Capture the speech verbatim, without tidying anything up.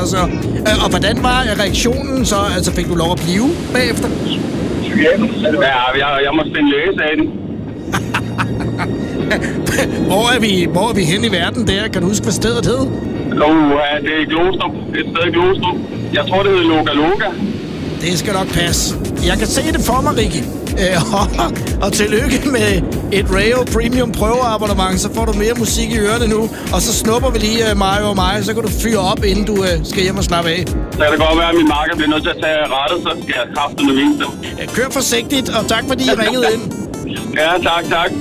også. Og, øh, og hvordan var reaktionen så? Altså, fik du lov at blive bagefter? Ja, jeg, jeg måtte finde læge, sagde den. hvor, er vi, hvor er vi hen i verden der? Kan du huske, hvad stedet hed? Uh, ja, det er i Glostrup. Et sted i Glostrup. Jeg tror, det hedder Loga Loga. Det skal nok passe. Jeg kan se det for mig, Ricky. Øh, og, og tillykke med et Rayo Premium prøveabonnement. Så får du mere musik i ørerne nu. Og så snupper vi lige uh, Mario og mig. Så kan du fyre op, inden du uh, skal hjem og slappe af. Så kan det godt være, at min marker bliver nødt til at tage rettet, så skal jeg kraftedeme vise dem. Kør forsigtigt, og tak fordi I ringede ind. Ja, tak, tak.